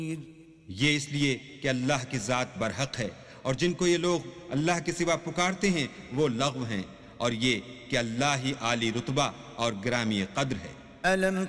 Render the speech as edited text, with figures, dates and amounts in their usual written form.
ये इसलिए कि अल्लाह की जात बरहक है और जिनको ये लोग अल्लाह के सिवा पुकारते हैं वो लग़्व हैं, और ये कि अल्लाह ही आली रुतबा और ग्रामी कद्र है। अलम